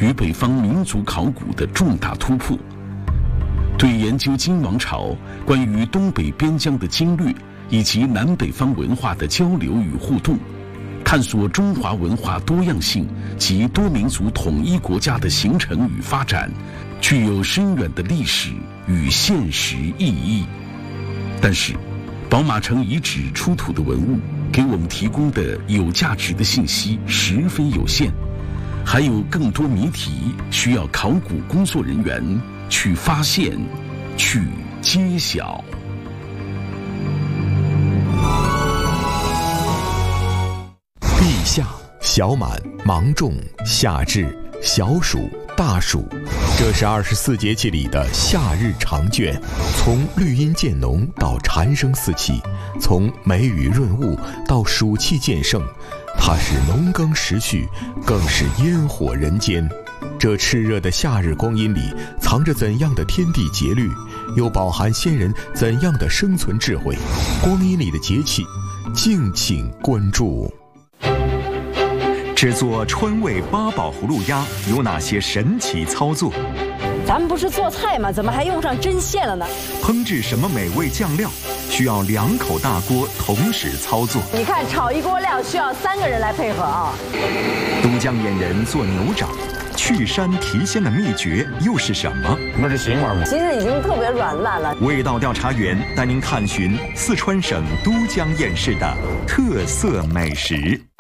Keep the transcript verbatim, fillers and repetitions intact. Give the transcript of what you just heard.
与北方民族考古的重大突破，对研究金王朝关于东北边疆的经略以及南北方文化的交流与互动，探索中华文化多样性及多民族统一国家的形成与发展，具有深远的历史与现实意义。但是，宝马城遗址出土的文物给我们提供的有价值的信息十分有限，还有更多谜题需要考古工作人员去发现、去揭晓。 立夏、小满、芒种、夏至、小暑、大暑，这是二十四节气里的夏日长卷。从绿荫渐浓到蝉声四起，从梅雨润物到暑气渐盛，它是农耕时序，更是烟火人间。这炽热的夏日光阴里，藏着怎样的天地节律，又饱含先人怎样的生存智慧？光阴里的节气，敬请关注。 制作川味八宝葫芦鸭有哪些神奇操作？ 咱们不是做菜吗？怎么还用上针线了呢？ 烹制什么美味酱料需要两口大锅同时操作？ 你看，炒一锅料需要三个人来配合啊！ 都江堰人做牛掌，去膻提鲜的秘诀又是什么？ 不是腥味吗？ 其实已经特别软烂了。 味道调查员带您探寻四川省都江堰市的特色美食。